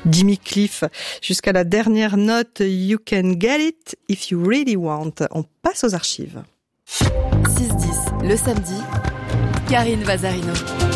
Jimmy Cliff, jusqu'à la dernière note, You can get it if you really want. On passe aux archives. 6-10, le samedi, Karine Vazarino.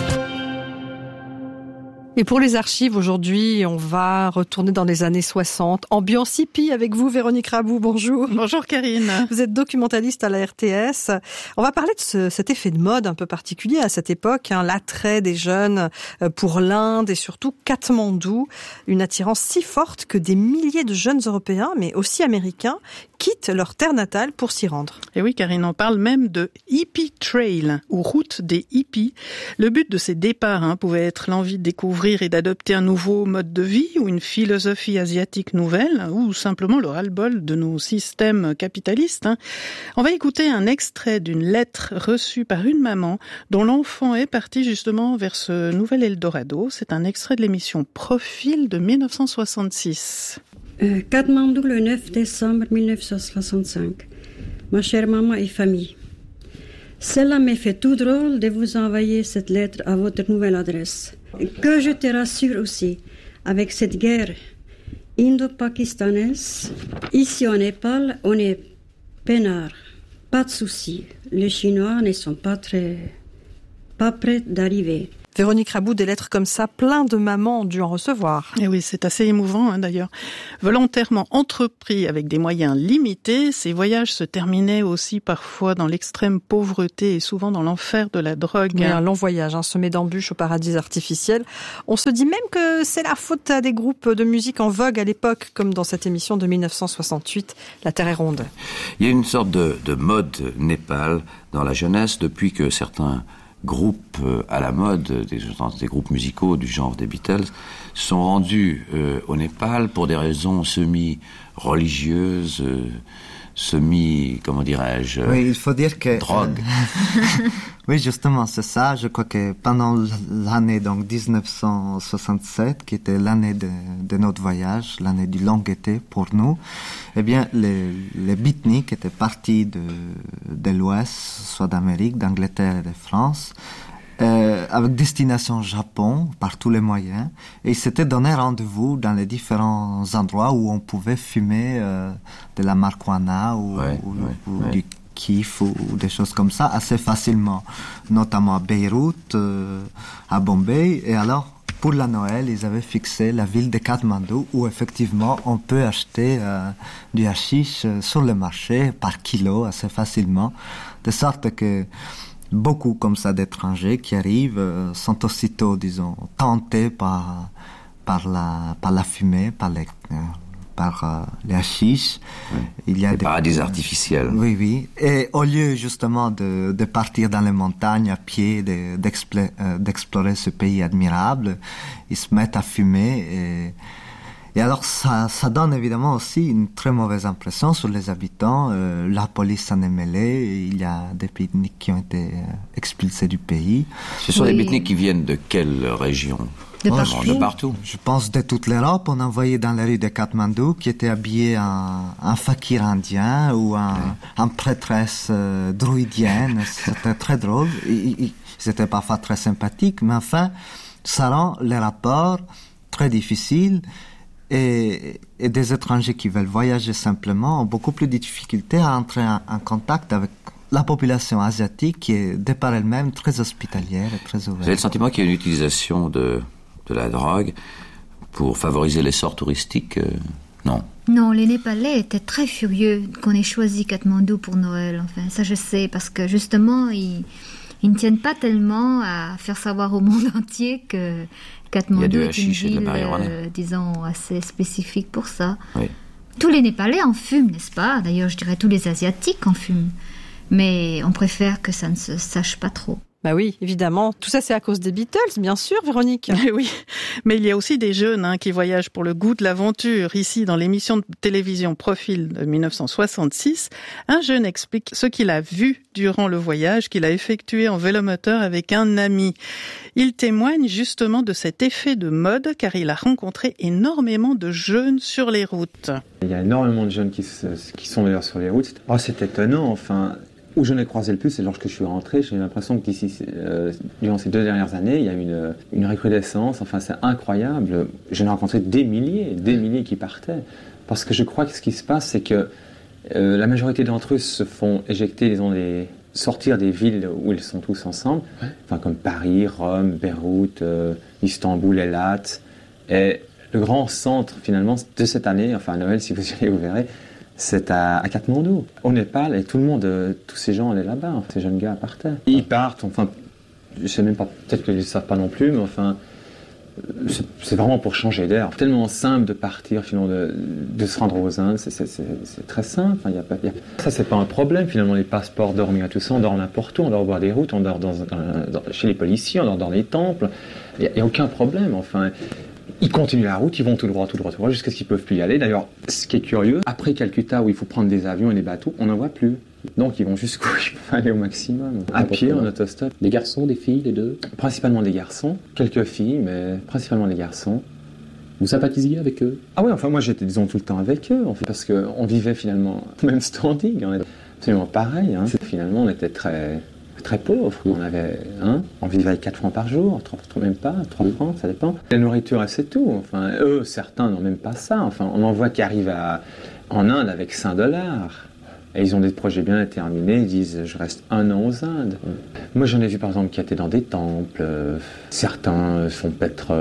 Et pour les archives, aujourd'hui, on va retourner dans les années 60. Ambiance hippie avec vous, Véronique Rabou, bonjour. Bonjour Karine. Vous êtes documentaliste à la RTS. On va parler de cet effet de mode un peu particulier à cette époque, l'attrait des jeunes pour l'Inde et surtout Katmandou. Une attirance si forte que des milliers de jeunes Européens, mais aussi Américains, quittent leur terre natale pour s'y rendre. Et oui, Karine, on parle même de Hippie Trail, ou route des hippies. Le but de ces départs pouvait être l'envie de découvrir et d'adopter un nouveau mode de vie ou une philosophie asiatique nouvelle, ou simplement le ras-le-bol de nos systèmes capitalistes. On va écouter un extrait d'une lettre reçue par une maman dont l'enfant est parti justement vers ce nouvel Eldorado. C'est un extrait de l'émission Profil de 1966. Katmandou, le 9 décembre 1965. Ma chère maman et famille, cela me fait tout drôle de vous envoyer cette lettre à votre nouvelle adresse. Que je te rassure aussi, avec cette guerre indo-pakistanaise, ici au Népal, on est peinard. Pas de souci, les Chinois ne sont pas prêts d'arriver. Véronique Rabou, des lettres comme ça, plein de mamans ont dû en recevoir. Et oui, c'est assez émouvant d'ailleurs. Volontairement entrepris avec des moyens limités, ces voyages se terminaient aussi parfois dans l'extrême pauvreté et souvent dans l'enfer de la drogue. Oui, un long voyage, semé d'embûches au paradis artificiel. On se dit même que c'est la faute à des groupes de musique en vogue à l'époque, comme dans cette émission de 1968, La Terre est ronde. Il y a une sorte de mode Népal dans la jeunesse depuis que certains groupes à la mode, des groupes musicaux du genre des Beatles, sont rendus au Népal pour des raisons semi-religieuses, comment dirais-je, oui, il faut dire que drogue. Oui, justement, c'est ça. Je crois que pendant l'année donc 1967, qui était l'année de notre voyage, l'année du long été pour nous, eh bien, les beatniks étaient partis de l'Ouest, soit d'Amérique, d'Angleterre et de France, avec destination Japon par tous les moyens, et ils s'étaient donné rendez-vous dans les différents endroits où on pouvait fumer de la marijuana ou du kiff ou des choses comme ça assez facilement, notamment à Beyrouth, à Bombay. Et alors, pour la Noël, ils avaient fixé la ville de Katmandou où effectivement on peut acheter du hashish sur le marché par kilo assez facilement, de sorte que beaucoup comme ça d'étrangers qui arrivent sont aussitôt, disons, tentés par la fumée, par les hashish. Oui. Il y a des paradis artificiels. Oui. Et au lieu justement de partir dans les montagnes à pied, d'explorer ce pays admirable, ils se mettent à fumer et alors ça donne évidemment aussi une très mauvaise impression sur les habitants. La police s'en est mêlée. Il y a des beatniks qui ont été expulsés du pays. Ce sont des beatniks qui viennent de quelle région ? De partout. Je pense de toute l'Europe. On envoyait dans les rues de Katmandou qui était habillé en fakir indien ou en prêtresse druidienne. C'était très drôle. Ils étaient parfois très sympathiques, mais enfin, ça rend les rapports très difficiles. Et des étrangers qui veulent voyager simplement ont beaucoup plus de difficultés à entrer en contact avec la population asiatique qui est de par elle-même très hospitalière et très ouverte. Vous avez le sentiment qu'il y a une utilisation de la drogue pour favoriser l'essor touristique Non. Non, les Népalais étaient très furieux qu'on ait choisi Katmandou pour Noël. Enfin, ça je sais, parce que justement, ils ne tiennent pas tellement à faire savoir au monde entier que Katmandou est une ville, disons, assez spécifique pour ça. Oui. Tous les Népalais en fument, n'est-ce pas ? D'ailleurs, je dirais tous les Asiatiques en fument. Mais on préfère que ça ne se sache pas trop. Bah oui, évidemment. Tout ça, c'est à cause des Beatles, bien sûr, Véronique. Oui, mais il y a aussi des jeunes qui voyagent pour le goût de l'aventure. Ici, dans l'émission de télévision Profil de 1966, un jeune explique ce qu'il a vu durant le voyage qu'il a effectué en vélomoteur avec un ami. Il témoigne justement de cet effet de mode, car il a rencontré énormément de jeunes sur les routes. Il y a énormément de jeunes qui sont d'ailleurs sur les routes. C'est étonnant, enfin... Où je l'ai croisé le plus, c'est lorsque je suis rentré. J'ai l'impression que durant ces 2 dernières années, il y a une recrudescence. Enfin, c'est incroyable. J'en ai rencontré des milliers qui partaient. Parce que je crois que ce qui se passe, c'est que la majorité d'entre eux se font éjecter, sortir des villes où ils sont tous ensemble. Enfin, comme Paris, Rome, Beyrouth, Istanbul, Eilat. Et le grand centre, finalement, de cette année, enfin à Noël, si vous y allez, vous verrez, c'est à Katmandou, au Népal, et tout le monde, tous ces gens allaient là-bas, enfin, ces jeunes gars partaient. Ils partent, enfin, je sais même pas, peut-être qu'ils ne savent pas non plus, mais enfin, c'est vraiment pour changer d'air. Tellement simple de partir, finalement, de se rendre aux Indes, c'est très simple. Enfin, ça, c'est pas un problème, finalement, les passeports, dormir, tout ça, on dort n'importe où, on dort au bord des routes, on dort chez les policiers, on dort dans les temples, il n'y a aucun problème, enfin. Ils continuent la route, ils vont tout droit, jusqu'à ce qu'ils ne peuvent plus y aller. D'ailleurs, ce qui est curieux, après Calcutta, où il faut prendre des avions et des bateaux, on n'en voit plus. Donc ils vont jusqu'où ils peuvent aller au maximum. À pied, en autostop. Des garçons, des filles, les deux? Principalement des garçons. Quelques filles, mais principalement des garçons. Vous sympathisiez avec eux? Ah oui, enfin moi j'étais, disons, tout le temps avec eux, en fait, parce qu'on vivait finalement au même standing. On était absolument pareil. Hein. Finalement, on était très pauvres. On vivait avec 4 francs par jour, 3 francs, ça dépend. La nourriture, c'est tout. Enfin, eux, certains n'ont même pas ça. Enfin, on en voit qui arrivent en Inde avec $5. Et ils ont des projets bien déterminés. Ils disent, je reste 1 an aux Indes. Moi, j'en ai vu, par exemple, qui étaient dans des temples. Certains font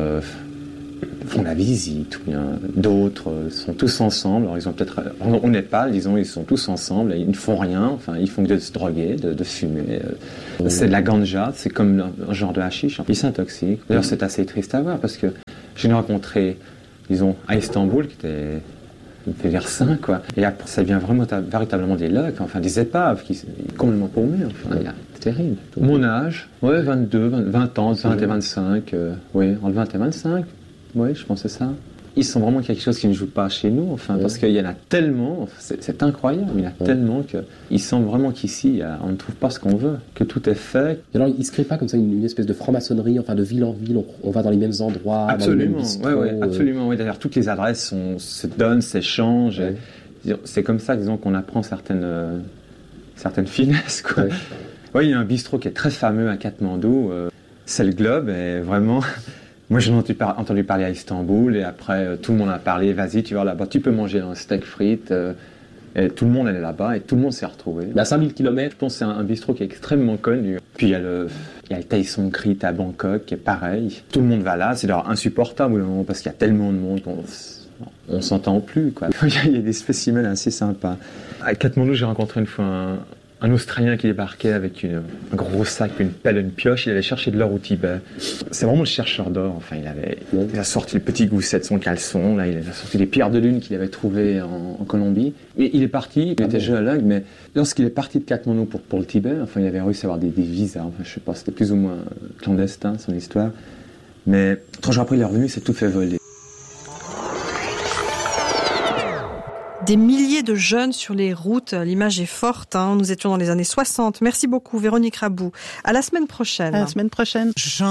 la visite, ou bien d'autres sont tous ensemble. Alors, ils ont peut-être, au Népal, disons, ils sont tous ensemble, ils ne font rien, enfin, ils font que de se droguer, de fumer. C'est de la ganja, c'est comme un genre de hashish. Ils s'intoxiquent. D'ailleurs, c'est assez triste à voir, parce que j'ai rencontré, disons, à Istanbul, qui était une fait vers 5, quoi. Et après, ça devient véritablement des loques, enfin, des épaves, qui sont complètement paumées, enfin, c'est terrible. Mon âge, 22, 20 ans, 20 et 25, entre 20 et 25. Oui, je pense que c'est ça. Ils sont vraiment quelque chose qui ne joue pas chez nous, enfin, parce qu'il y en a tellement, c'est incroyable, il y en a tellement qu'ils sentent vraiment qu'ici, on ne trouve pas ce qu'on veut, que tout est fait. Et alors, il ne se crée pas comme ça une espèce de franc-maçonnerie, enfin, de ville en ville, on va dans les mêmes endroits, absolument, dans les mêmes bistrots, absolument, oui. D'ailleurs, toutes les adresses se donnent, s'échangent. C'est comme ça, disons, qu'on apprend certaines finesses, quoi. Oui, il y a un bistrot qui est très fameux à Katmandou, c'est le Globe, et vraiment... Moi, j'en ai entendu parler à Istanbul, et après, tout le monde a parlé, vas-y, tu vas là-bas, tu peux manger un steak frites, et tout le monde allait là-bas, et tout le monde s'est retrouvé. À 5000 km, je pense que c'est un bistrot qui est extrêmement connu. Puis il y a le Thaï Krit à Bangkok, qui est pareil. Tout le monde va là, c'est d'ailleurs insupportable, parce qu'il y a tellement de monde qu'on s'entend plus, quoi. Il y a des spécimens assez sympas. À Katmandou, j'ai rencontré une fois un Australien qui débarquait avec un gros sac, une pelle, une pioche. Il allait chercher de l'or au Tibet. C'est vraiment le chercheur d'or. Enfin, il a sorti le petit gousset de son caleçon. Là, il a sorti les pierres de lune qu'il avait trouvées en Colombie. Et il est parti. Il était géologue, mais lorsqu'il est parti de Katmandou pour le Tibet, enfin, il avait réussi à avoir des visas. Enfin, je sais pas, c'était plus ou moins clandestin son histoire. Mais 3 jours après, il est revenu, il s'est tout fait voler. Des milliers de jeunes sur les routes, l'image est forte. Nous étions dans les années 60. Merci beaucoup, Véronique Rabou. À la semaine prochaine. À la semaine prochaine.